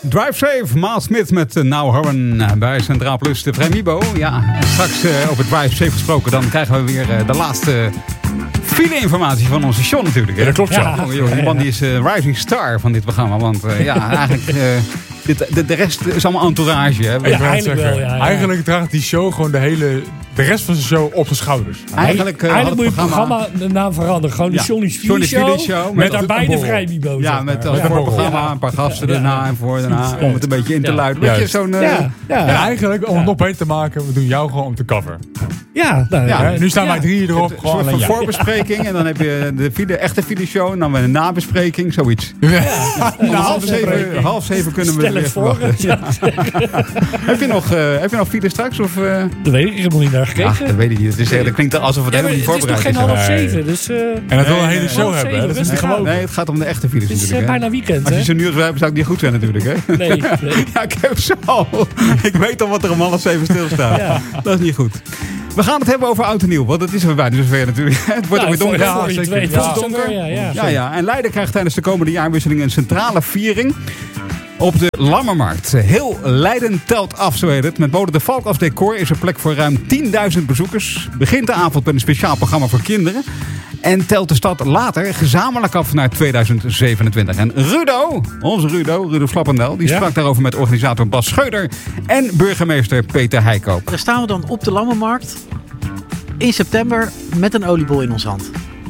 Drive Safe, Miles Smith met Now Harren bij Centraal Plus de Vrijmibo. Ja, en straks over Drive Safe gesproken, dan krijgen we weer de laatste file-informatie van onze show natuurlijk. Hè? Ja, dat klopt, ja. Die man die is rising star van dit programma, want eigenlijk... De rest is allemaal entourage. Hè? Ja, eigenlijk wel, ja. Eigenlijk draagt die show gewoon de rest van zijn show op zijn schouders. Eigenlijk moet je het programma de naam veranderen. Gewoon de Johnny's Video Show. Met daarbij de Vrijmibo. Ja, met als voorprogramma een paar gasten erna en voor daarna. Om het een beetje in te luiden. Weet je, zo'n... Eigenlijk, om het nog beter te maken, we doen jou gewoon om te cover. Nu staan wij 3 erop. Een soort van voorbespreking. En dan heb je de echte videoshow. En dan een nabespreking. Zoiets. Half zeven kunnen we weer verwachten. Heb je nog file straks? Of, dat weet ik. Ik heb nog niet naar gekeken. Dat weet ik niet. Dat klinkt alsof het helemaal niet voorbereid is. Het is nog geen 6:30. Dus, en dat wil een hele show hebben. Dat is niet gewoon. Nee, het gaat om de echte files natuurlijk. Het is bijna weekend. Als je zo'n nieuws wil hebben, zou ik niet goed zijn natuurlijk. Hè? Nee. Ja, ik heb zo. Ik weet al wat er om 6:30 stilstaat. Ja. Dat is niet goed. We gaan het hebben over oud en nieuw. Want dat is er bijna zover natuurlijk. Het wordt weer donker. Het wordt donker. Ja. En Leiden krijgt tijdens de komende jaarwisseling een centrale viering op de Lammermarkt. Heel Leiden telt af, zo heet het. Met Bode de Valk als decor is er plek voor ruim 10.000 bezoekers. Begint de avond met een speciaal programma voor kinderen. En telt de stad later gezamenlijk af naar 2027. En onze Rudo Slappendel, die sprak daarover met organisator Bas Scheuder en burgemeester Peter Heikoop. Daar staan we dan op de Lammermarkt in september met een oliebol in onze hand.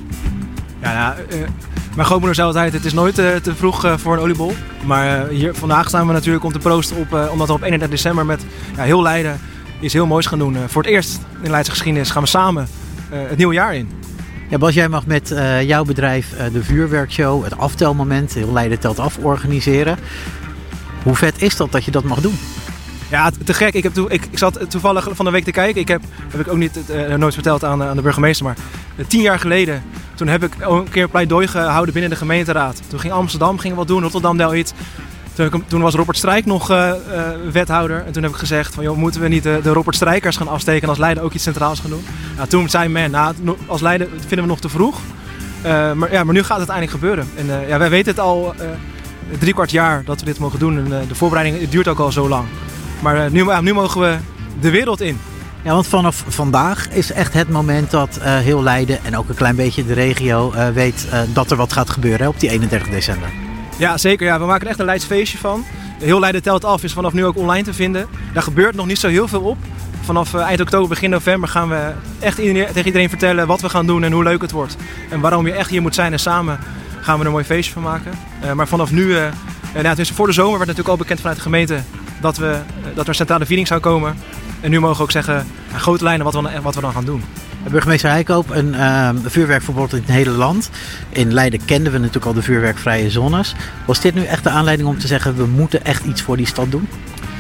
Mijn grootmoeder zei altijd, het is nooit te vroeg voor een oliebol. Maar hier vandaag staan we natuurlijk om te proosten omdat we op 31 december met heel Leiden iets heel moois gaan doen. Voor het eerst in de Leidse geschiedenis gaan we samen het nieuwe jaar in. Ja, Bas, jij mag met jouw bedrijf de vuurwerkshow, het aftelmoment, heel Leiden telt af, organiseren. Hoe vet is dat je dat mag doen? Ja, te gek. Ik zat toevallig van de week te kijken. Heb ik ook nooit verteld aan de burgemeester, maar 10 jaar geleden, toen heb ik ook een keer een pleidooi gehouden binnen de gemeenteraad. Toen ging Amsterdam wat doen, Rotterdam deed iets. Toen was Robert Strijk nog wethouder. En toen heb ik gezegd, van, joh, moeten we niet de Robert Strijkers gaan afsteken en als Leiden ook iets centraals gaan doen? Nou, toen zei men, als Leiden vinden we nog te vroeg. Maar nu gaat het eindelijk gebeuren. En wij weten het al 3/4 jaar dat we dit mogen doen. En de voorbereiding duurt ook al zo lang. Maar nu mogen we de wereld in. Ja, want vanaf vandaag is echt het moment dat heel Leiden en ook een klein beetje de regio weet dat er wat gaat gebeuren op die 31 december. Ja, zeker. Ja. We maken er echt een Leids feestje van. Heel Leiden telt af is vanaf nu ook online te vinden. Daar gebeurt nog niet zo heel veel op. Vanaf eind oktober, begin november gaan we echt tegen iedereen vertellen wat we gaan doen en hoe leuk het wordt. En waarom je echt hier moet zijn en samen gaan we er een mooi feestje van maken. Maar vanaf nu, dus voor de zomer werd natuurlijk al bekend vanuit de gemeente dat er een centrale viering zou komen. En nu mogen we ook zeggen, grote lijnen wat we dan gaan doen. Burgemeester Heikoop, een vuurwerkverbod in het hele land. In Leiden kenden we natuurlijk al de vuurwerkvrije zones. Was dit nu echt de aanleiding om te zeggen, we moeten echt iets voor die stad doen?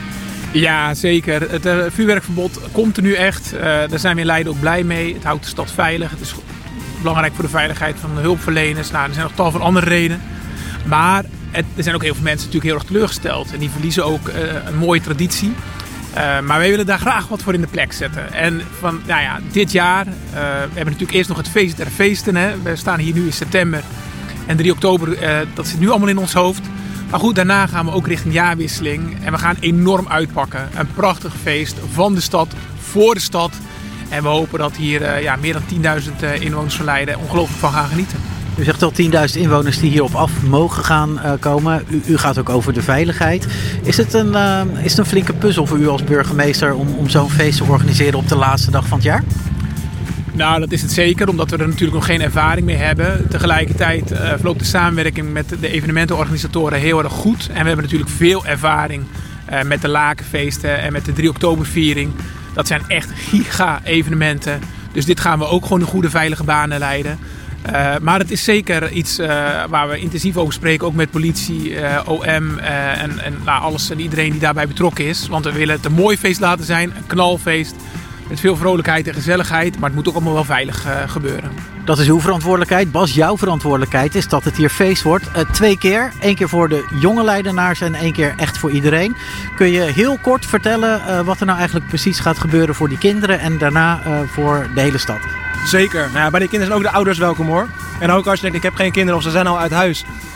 Ja, zeker. Het vuurwerkverbod komt er nu echt. Daar zijn we in Leiden ook blij mee. Het houdt de stad veilig. Het is belangrijk voor de veiligheid van de hulpverleners. Er zijn nog tal van andere redenen. Maar er zijn ook heel veel mensen natuurlijk heel erg teleurgesteld. En die verliezen ook een mooie traditie. Maar wij willen daar graag wat voor in de plek zetten. En van dit jaar, we hebben natuurlijk eerst nog het feest der feesten. Hè. We staan hier nu in september. En 3 oktober, dat zit nu allemaal in ons hoofd. Maar goed, daarna gaan we ook richting jaarwisseling. En we gaan enorm uitpakken. Een prachtig feest van de stad, voor de stad. En we hopen dat hier meer dan 10.000 inwoners van Leiden ongelooflijk van gaan genieten. U zegt al 10.000 inwoners die hierop af mogen gaan komen. U gaat ook over de veiligheid. Is het een flinke puzzel voor u als burgemeester om zo'n feest te organiseren op de laatste dag van het jaar? Nou, dat is het zeker, omdat we er natuurlijk nog geen ervaring mee hebben. Tegelijkertijd verloopt de samenwerking met de evenementenorganisatoren heel erg goed. En we hebben natuurlijk veel ervaring met de Lakenfeesten en met de 3 oktoberviering. Dat zijn echt giga-evenementen. Dus dit gaan we ook gewoon de goede, veilige banen leiden. Maar het is zeker iets waar we intensief over spreken, ook met politie, OM en alles en iedereen die daarbij betrokken is. Want we willen het een mooi feest laten zijn, een knalfeest. Met veel vrolijkheid en gezelligheid, maar het moet ook allemaal wel veilig gebeuren. Dat is uw verantwoordelijkheid. Bas, jouw verantwoordelijkheid is dat het hier feest wordt. 2 keer. 1 keer voor de jonge Leidenaars en 1 keer echt voor iedereen. Kun je heel kort vertellen wat er nou eigenlijk precies gaat gebeuren voor die kinderen en daarna voor de hele stad? Zeker. Bij de kinderen zijn ook de ouders welkom hoor. En ook als je denkt, ik heb geen kinderen of ze zijn al uit huis.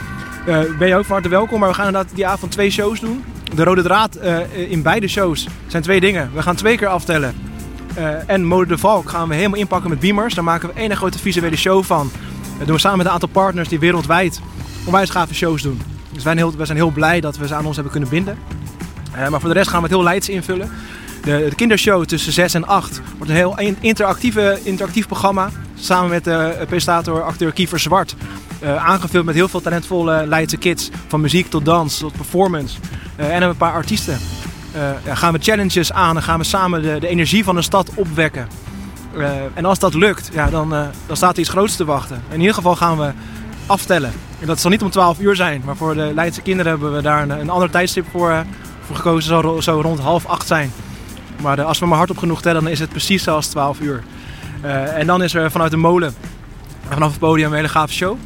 ben je ook van harte welkom. Maar we gaan inderdaad die avond 2 shows doen. De rode draad in beide shows zijn 2 dingen. We gaan 2 keer aftellen. En Mode de Valk gaan we helemaal inpakken met beamers. Daar maken we één grote visuele show van. Dat doen we samen met een aantal partners die wereldwijd onwijs gave shows doen. Dus wij zijn heel blij dat we ze aan ons hebben kunnen binden. Maar voor de rest gaan we het heel Leids invullen. De kindershow tussen 6 en 8 wordt een heel interactief programma. Samen met de presentator, acteur Kiefer Zwart. Aangevuld met heel veel talentvolle Leidse kids. Van muziek tot dans tot performance. En een paar artiesten. Gaan we challenges aan en gaan we samen de energie van de stad opwekken. En als dat lukt, dan staat er iets groots te wachten. In ieder geval gaan we aftellen. En dat zal niet om 12 uur zijn, maar voor de Leidse kinderen hebben we daar een ander tijdstip voor gekozen. Zo rond 7:30 zijn. Maar als we maar hard op genoeg tellen, dan is het precies zoals 12 uur. En dan is er vanuit de molen, vanaf het podium, een hele gave show.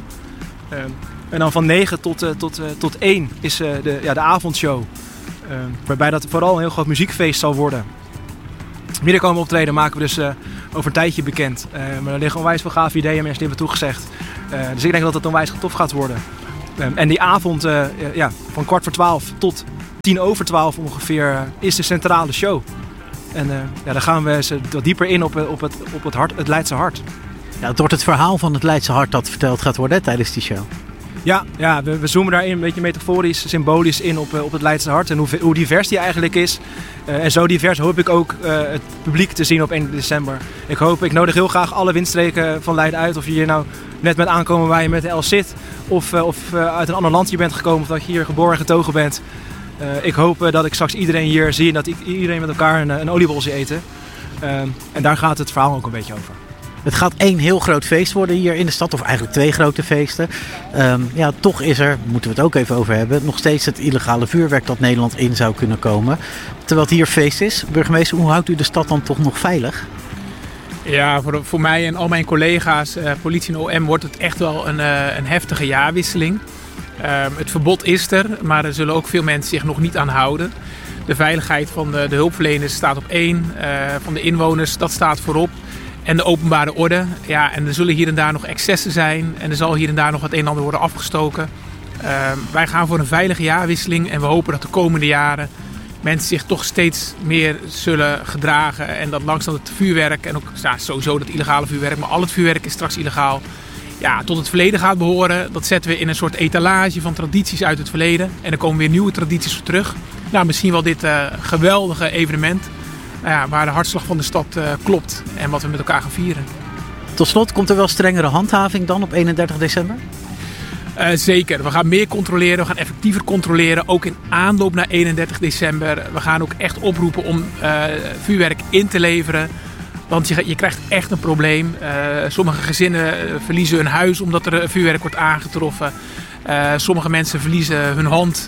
En dan van 9 tot 1 is de avondshow. Waarbij dat vooral een heel groot muziekfeest zal worden. Wie er komen optreden maken we dus over een tijdje bekend. Maar er liggen onwijs veel gave ideeën, mensen die hebben toegezegd. Dus ik denk dat het onwijs tof gaat worden. En die avond van 11:15 tot 11:10 ongeveer is de centrale show. En daar gaan we wat dieper in op het Leidse hart. Ja, het wordt het verhaal van het Leidse hart dat verteld gaat worden tijdens die show. Ja, we zoomen daarin een beetje metaforisch, symbolisch in op het Leidse hart. En hoe divers die eigenlijk is. En zo divers hoop ik ook het publiek te zien op 1 december. Ik nodig heel graag alle windstreken van Leiden uit. Of je hier nou net bent aankomen waar je met de El zit. Of uit een ander land hier bent gekomen. Of dat je hier geboren en getogen bent. Ik hoop dat ik straks iedereen hier zie. En dat iedereen met elkaar een oliebol zie eten. En daar gaat het verhaal ook een beetje over. Het gaat 1 heel groot feest worden hier in de stad, of eigenlijk 2 grote feesten. Toch is er, moeten we het ook even over hebben, nog steeds het illegale vuurwerk dat Nederland in zou kunnen komen. Terwijl het hier feest is. Burgemeester, hoe houdt u de stad dan toch nog veilig? Ja, voor mij en al mijn collega's, politie en OM, wordt het echt wel een heftige jaarwisseling. Het verbod is er, maar er zullen ook veel mensen zich nog niet aan houden. De veiligheid van de hulpverleners staat op 1, van de inwoners, dat staat voorop. En de openbare orde. Ja, en er zullen hier en daar nog excessen zijn. En er zal hier en daar nog het een en ander worden afgestoken. Wij gaan voor een veilige jaarwisseling. En we hopen dat de komende jaren mensen zich toch steeds meer zullen gedragen. En dat langzaam het vuurwerk en ook sowieso dat illegale vuurwerk. Maar al het vuurwerk is straks illegaal. Ja, tot het verleden gaat behoren. Dat zetten we in een soort etalage van tradities uit het verleden. En er komen weer nieuwe tradities voor terug. Nou, misschien wel dit geweldige evenement. Waar de hartslag van de stad klopt en wat we met elkaar gaan vieren. Tot slot, komt er wel strengere handhaving dan op 31 december? Zeker. We gaan meer controleren, we gaan effectiever controleren. Ook in aanloop naar 31 december. We gaan ook echt oproepen om vuurwerk in te leveren. Want je krijgt echt een probleem. Sommige gezinnen verliezen hun huis omdat er vuurwerk wordt aangetroffen. Sommige mensen verliezen hun hand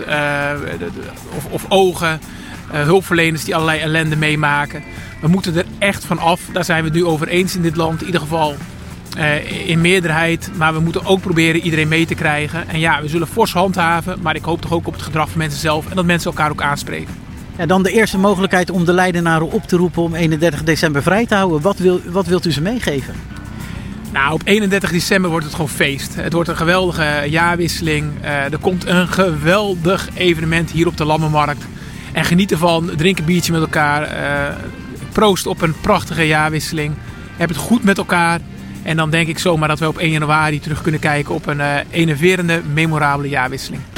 of ogen. Hulpverleners die allerlei ellende meemaken. We moeten er echt van af. Daar zijn we het nu over eens in dit land. In ieder geval in meerderheid. Maar we moeten ook proberen iedereen mee te krijgen. En ja, we zullen fors handhaven. Maar ik hoop toch ook op het gedrag van mensen zelf. En dat mensen elkaar ook aanspreken. Ja, dan de eerste mogelijkheid om de Leidenaren op te roepen om 31 december vrij te houden. Wat wilt u ze meegeven? Nou, op 31 december wordt het gewoon feest. Het wordt een geweldige jaarwisseling. Er komt een geweldig evenement hier op de Lammenmarkt. En geniet ervan, drink een biertje met elkaar. Proost op een prachtige jaarwisseling. Heb het goed met elkaar. En dan denk ik zomaar dat we op 1 januari terug kunnen kijken op een enerverende, memorabele jaarwisseling.